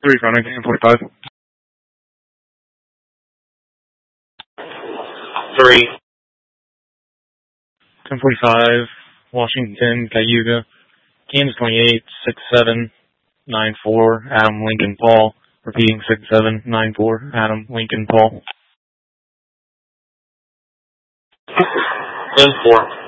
3 front again, 45. 3. 1045, Washington, Cayuga, Kansas 28, 6794, Adam Lincoln Paul. Repeating 6794, Adam Lincoln Paul. 10-4.